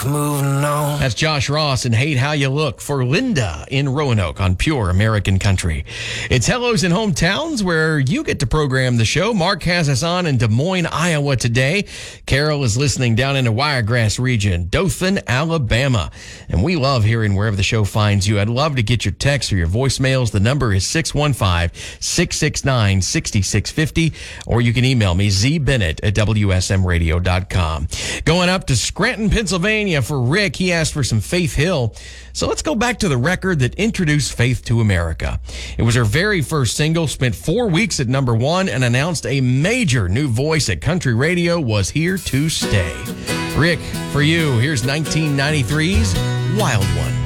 Moving on. That's Josh Ross and Hate How You Look for Linda in Roanoke on Pure American Country. It's Hellos in Hometowns where you get to program the show. Mark has us on in Des Moines, Iowa today. Carol is listening down in the Wiregrass region, Dothan, Alabama. And we love hearing wherever the show finds you. I'd love to get your texts or your voicemails. The number is 615-669-6650, or you can email me, zbennett@wsmradio.com. Going up to Scranton, Pennsylvania for Rick. He asked for some Faith Hill. So let's go back to the record that introduced Faith to America. It was her very first single, spent 4 weeks at number 1, and announced a major new voice at country radio was here to stay. Rick, for you, here's 1993's Wild One.